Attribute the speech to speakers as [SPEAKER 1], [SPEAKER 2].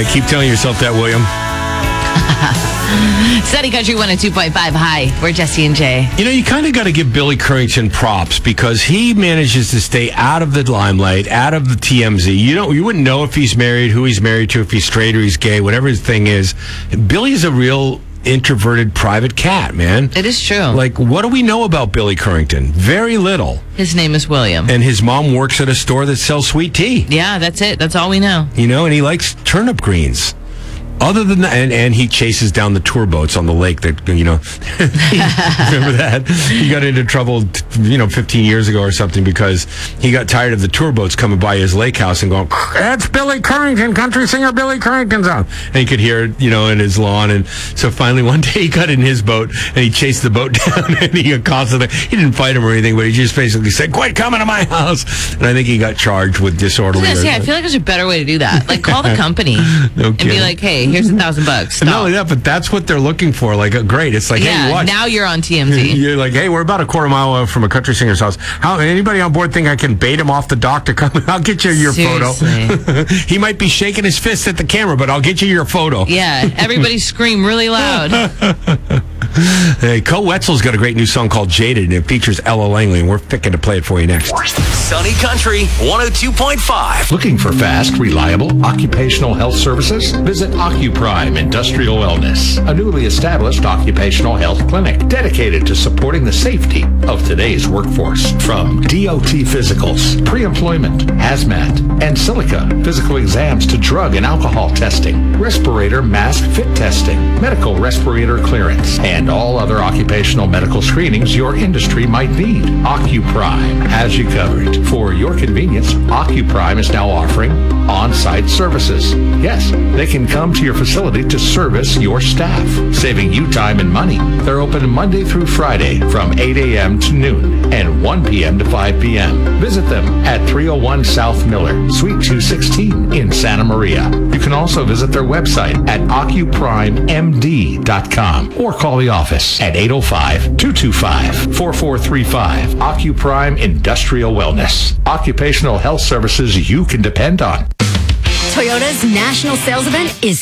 [SPEAKER 1] keep telling yourself that, William.
[SPEAKER 2] Sunny Country 102.5. Hi, we're Jesse and Jay.
[SPEAKER 1] You know, you kind of got to give Billy Currington props because he manages to stay out of the limelight, out of the TMZ. You wouldn't know if he's married, who he's married to, if he's straight or he's gay, whatever his thing is. Billy's a real introverted private cat, man.
[SPEAKER 2] It is true.
[SPEAKER 1] Like, what do we know about Billy Currington? Very little.
[SPEAKER 2] His name is William.
[SPEAKER 1] And his mom works at a store that sells sweet tea.
[SPEAKER 2] Yeah, that's it. That's all we know.
[SPEAKER 1] You know, and he likes turnip greens. Other than that, and he chases down the tour boats on the lake that, you know, remember that? He got into trouble, 15 years ago or something because he got tired of the tour boats coming by his lake house and going, "That's Billy Currington, country singer Billy Currington's on." And he could hear it, in his lawn. And so finally one day he got in his boat and he chased the boat down and he accosted him. He didn't fight him or anything, but he just basically said, "Quit coming to my house." And I think he got charged with disorderly.
[SPEAKER 2] I feel like there's a better way to do that. Like, call the company and be like, "Hey, here's $1,000. Stop."
[SPEAKER 1] Not only that, but that's what they're looking for. Like, great. It's like, hey, watch.
[SPEAKER 2] Now you're on TMZ.
[SPEAKER 1] You're like, hey, we're about a quarter mile from a country singer's house. How anybody on board think I can bait him off the dock to come? I'll get you your photo. He might be shaking his fist at the camera, but I'll get you your photo.
[SPEAKER 2] Yeah, everybody scream really loud.
[SPEAKER 1] Hey, Co Wetzel's got a great new song called Jaded, and it features Ella Langley, and we're picking to play it for you next.
[SPEAKER 3] Sunny Country 102.5.
[SPEAKER 4] Looking for fast, reliable occupational health services? Visit OccuPrime Industrial Wellness, a newly established occupational health clinic dedicated to supporting the safety of today's workforce. From DOT physicals, pre-employment, hazmat, and silica physical exams to drug and alcohol testing, respirator mask fit testing, medical respirator clearance, and all other occupational medical screenings your industry might need. OccuPrime has you covered. For your convenience, OccuPrime is now offering on-site services. Yes, they can come to your facility to service your staff, saving you time and money. They're open Monday through Friday from 8 a.m. to noon and 1 p.m. to 5 p.m. Visit them at 301 South Miller, Suite 216 in Santa Maria. You can also visit their website at OccupRimeMD.com or call the office at 805-225-4435. OccuPrime Industrial Wellness. Occupational health services you can depend on.
[SPEAKER 5] Toyota's national sales event is